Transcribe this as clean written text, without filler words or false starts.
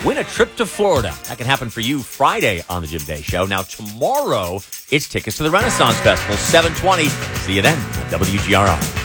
win a trip to Florida. That can happen for you Friday on the Jim Day Show. Now, tomorrow, it's tickets to the Renaissance Festival, 7:20. See you then on WGRR.